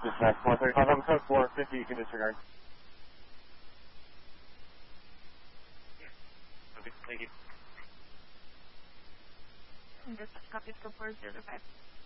Dispatch 135, I'm code 450, you can disregard. Okay, thank you. Dispatch copy for 405.